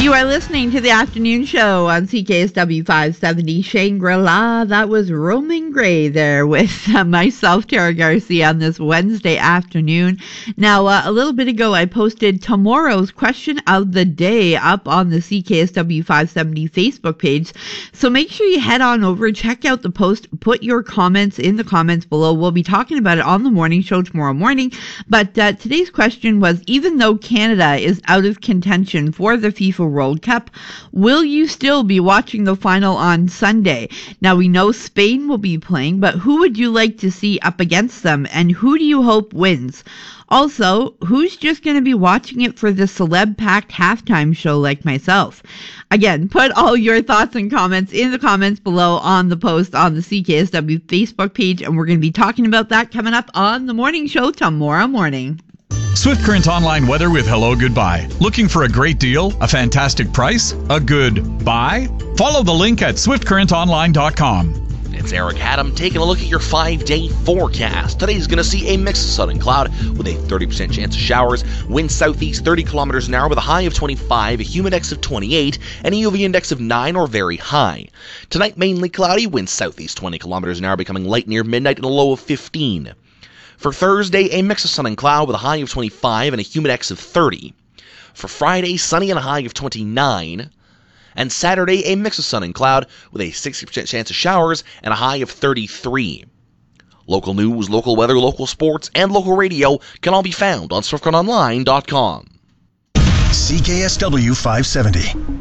You are listening to the afternoon show on CKSW 570 Shangri-La. That was Roman Gray there with myself, Tara Garcia, on this Wednesday afternoon. Now, a little bit ago, I posted tomorrow's question of the day up on the CKSW 570 Facebook page. So make sure you head on over, check out the post, put your comments in the comments below. We'll be talking about it on the morning show tomorrow morning. But today's question was, even though Canada is out of contention for the FIFA World Cup, will you still be watching the final on Sunday? Now, we know Spain will be playing, but who would you like to see up against them, and who do you hope wins? Also, who's just going to be watching it for the celeb-packed halftime show like myself? Again, put all your thoughts and comments in the comments below on the post on the CKSW Facebook page, and we're going to be talking about that coming up on the morning show tomorrow morning. Swift Current Online weather with Hello Goodbye. Looking for a great deal, a fantastic price, a good buy? Follow the link at swiftcurrentonline.com. It's Eric Haddam taking a look at your 5-day forecast. Today's going to see a mix of sun and cloud with a 30% chance of showers. Wind southeast 30 kilometers an hour with a high of 25, a humid index of 28, and a UV index of 9 or very high. Tonight mainly cloudy, wind southeast 20 kilometers an hour becoming light near midnight and a low of 15. For Thursday, a mix of sun and cloud with a high of 25 and a humid index of 30. For Friday, sunny and a high of 29. And Saturday, a mix of sun and cloud with a 60% chance of showers and a high of 33. Local news, local weather, local sports, and local radio can all be found on SwiftCurrentOnline.com. CKSW 570.